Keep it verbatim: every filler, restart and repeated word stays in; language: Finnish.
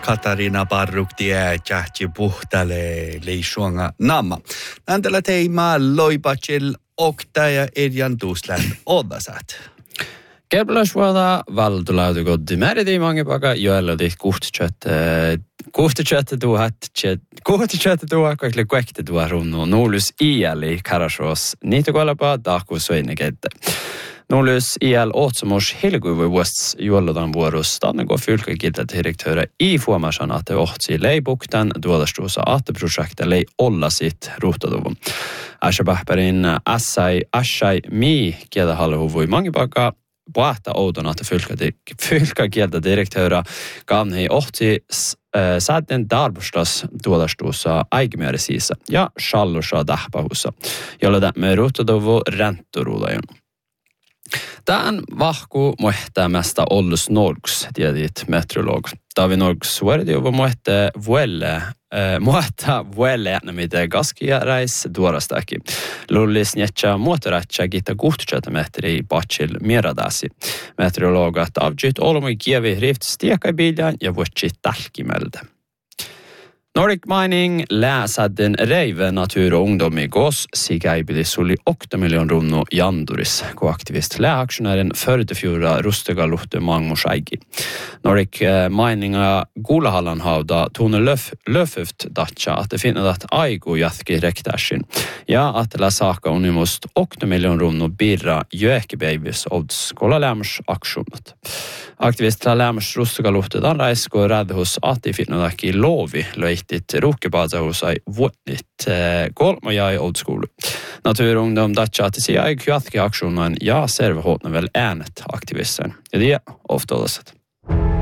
Katarina Parruktie Tjahti Puhtale Leisuanga Namma. Näntälä teima loipachil oktaja Edjan Tuusland Odasat. Keblasvuoda valtulaudu goddi märidi mange paga joellodi kuhtchat kuhtchat tuhat chat kuhtchat tuhat kaikle kuekte tuhat runno nolus iäli karashos niitä kolapa daku soinegette. Nolus iäl åtsomors helguvu vuosts joellodan vuoros tanne går fylkegilta direktöre i fuomasanate ohtsi leibukten duodastuusa aateprojekte lei olla sitt rotadovon. Ashabahperin assai assai mi kielä halhuvui mangipaga Puhta oudon, että fylkakieltä direktöörä kanhi ohti sääten darbustas tuodastuussa aikimääräisissä ja shallussa tähpähussa, jolla tämä ruuttadovu renttoruudajon. Tämän vahku muehtämästä ollus norks, tiedit meteorolog. Davi norks vuoridiuva muehtä vuelle, muehtä vuelle, mitä gaskia reis duorastaki. Lullis njetsä muotorätsä gitta kuhtsätä metri patsil mieradasi. Meteorologat avgyt olmui kievi rift stiekai biljan ja vuotsi tälkimeltä. Nordic Mining läsäden reive natur och ungdom i gås sigaibili suli åtta miljoner runno janduris ko aktivist läaktionären förutefjura rustiga luhte mangmorsaigi. Nordic Mining gulahallan hauda tone löf löföft datcha att det finner att aigo jathki rektashin ja att la saka unimost åtta miljoner runno birra jökebabies odds kolla lämrs aktionat. Aktivist lämrs rustiga luhte dan raisko radhus att det finner att ki lovi It rukebaza hosai vuotnit kolmajai old school. Naturungdom datcha att se jag kvathki aktionen ja servehotna väl änet aktivisten. Det är ofta det.